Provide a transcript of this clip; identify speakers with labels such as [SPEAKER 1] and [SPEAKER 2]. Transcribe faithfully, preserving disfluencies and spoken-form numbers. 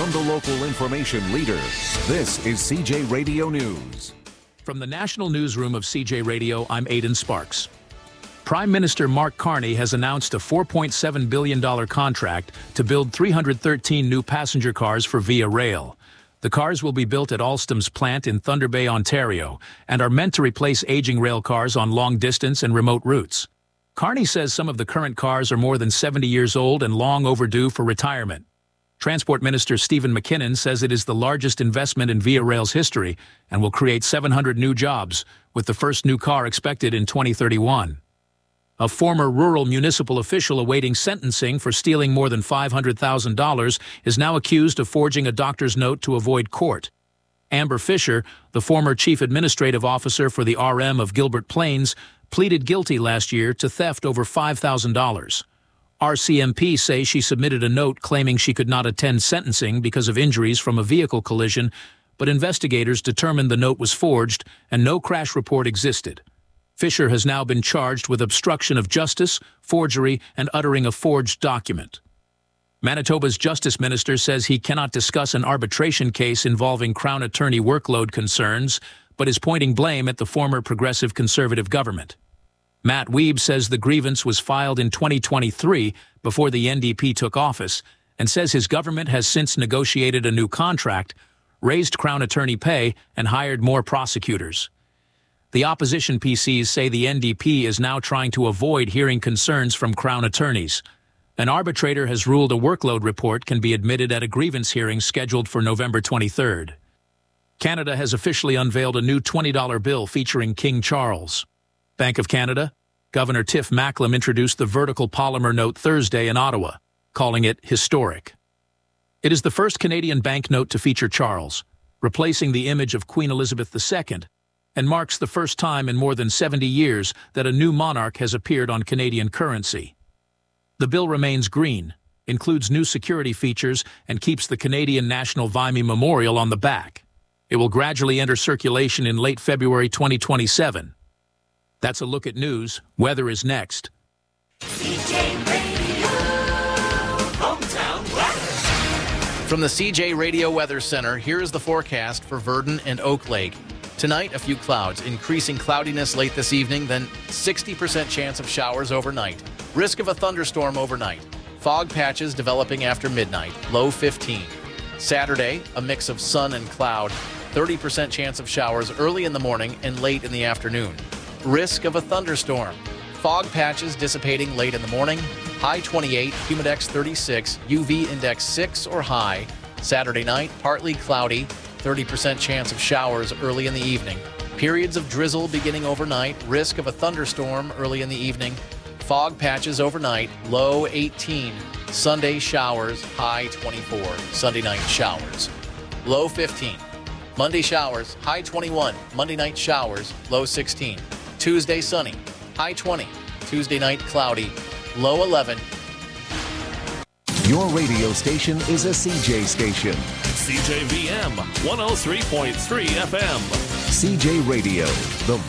[SPEAKER 1] from the local information leader. This is C J Radio News.
[SPEAKER 2] From the National Newsroom of C J Radio, I'm Aidan Sparks. Prime Minister Mark Carney has announced a four point seven billion dollars contract to build three hundred thirteen new passenger cars for Via Rail. The cars will be built at Alstom's plant in Thunder Bay, Ontario, and are meant to replace aging rail cars on long-distance and remote routes. Carney says some of the current cars are more than seventy years old and long overdue for retirement. Transport Minister Stephen McKinnon says it is the largest investment in Via Rail's history and will create seven hundred new jobs, with the first new car expected in twenty thirty-one. A former rural municipal official awaiting sentencing for stealing more than five hundred thousand dollars is now accused of forging a doctor's note to avoid court. Amber Fisher, the former chief administrative officer for the R M of Gilbert Plains, pleaded guilty last year to theft over five thousand dollars. R C M P say she submitted a note claiming she could not attend sentencing because of injuries from a vehicle collision, but investigators determined the note was forged and no crash report existed. Fisher has now been charged with obstruction of justice, forgery, and uttering a forged document. Manitoba's Justice Minister says he cannot discuss an arbitration case involving Crown Attorney workload concerns, but is pointing blame at the former Progressive Conservative government. Matt Wiebe says the grievance was filed in twenty twenty-three, before the N D P took office, and says his government has since negotiated a new contract, raised Crown Attorney pay, and hired more prosecutors. The opposition P Cs say the N D P is now trying to avoid hearing concerns from Crown attorneys. An arbitrator has ruled a workload report can be admitted at a grievance hearing scheduled for November twenty-third. Canada has officially unveiled a new twenty dollar bill featuring King Charles. Bank of Canada, Governor Tiff Macklem introduced the vertical polymer note Thursday in Ottawa, calling it historic. It is the first Canadian banknote to feature Charles, replacing the image of Queen Elizabeth the Second, and marks the first time in more than seventy years that a new monarch has appeared on Canadian currency. The bill remains green, includes new security features, and keeps the Canadian National Vimy Memorial on the back. It will gradually enter circulation in late February twenty twenty-seven. That's a look at news. Weather is next.
[SPEAKER 3] C J Radio, hometown weather.
[SPEAKER 4] From the C J Radio Weather Center, here is the forecast for Virden and Oak Lake. Tonight, a few clouds, increasing cloudiness late this evening, then sixty percent chance of showers overnight. Risk of a thunderstorm overnight. Fog patches developing after midnight, low fifteen. Saturday, a mix of sun and cloud, thirty percent chance of showers early in the morning and late in the afternoon. Risk of a thunderstorm. Fog patches dissipating late in the morning, high twenty-eight, humidex thirty-six, U V index six or high. Saturday night, partly cloudy, thirty percent chance of showers early in the evening. Periods of drizzle beginning overnight, risk of a thunderstorm early in the evening. Fog patches overnight, low eighteen. Sunday showers, high twenty-four. Sunday night showers, low fifteen. Monday showers, high twenty-one. Monday night showers, low sixteen. Tuesday sunny, high twenty. Tuesday night cloudy, low eleven.
[SPEAKER 1] Your radio station is a C J station.
[SPEAKER 3] C J V M one oh three point three F M.
[SPEAKER 1] C J Radio, the